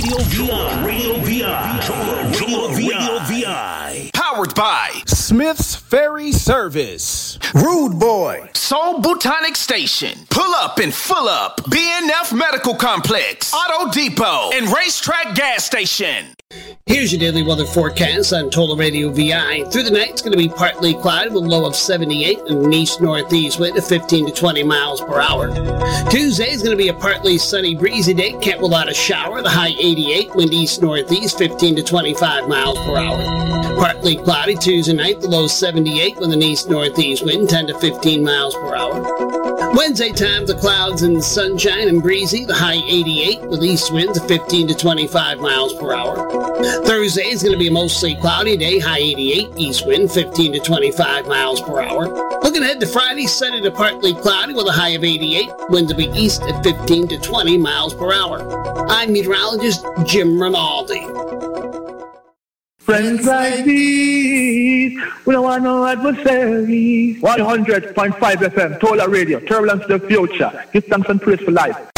Radio VI. Powered by Smith's Ferry Service, Rude Boy, Soul Botanic Station, Pull Up and Full Up, BNF Medical Complex, Auto Depot, and Racetrack Gas Station. Here's your daily weather forecast on Total Radio VI. Through the night, it's going to be partly cloudy with a low of 78 and an east-northeast wind of 15 to 20 miles per hour. Tuesday is going to be a partly sunny, breezy day. Can't rule out a shower. The high 88, wind east-northeast, 15 to 25 miles per hour. Partly cloudy Tuesday night, the low 78 with an east-northeast wind, 10 to 15 miles per hour. Wednesday time, the clouds and sunshine and breezy. The high 88 with east winds of 15 to 25 miles per hour. Thursday is going to be a mostly cloudy day, high 88, east wind 15 to 25 miles per hour. Looking ahead to Friday, sunny to partly cloudy with a high of 88, winds will be east at 15 to 20 miles per hour. I'm meteorologist Jim Rinaldi. Friends like these, we don't want no adversaries. 100.5 FM, Tola Radio, turbulence to the future. Give thanks and praise for life.